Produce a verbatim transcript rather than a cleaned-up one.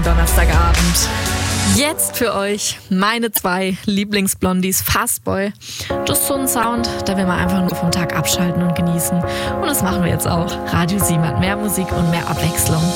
Donnerstagabend. Jetzt für euch meine zwei Lieblingsblondies, Fastboy. Das ist so ein Sound, da will man einfach nur vom Tag abschalten und genießen. Und das machen wir jetzt auch. Radio sieben hat mehr Musik und mehr Abwechslung.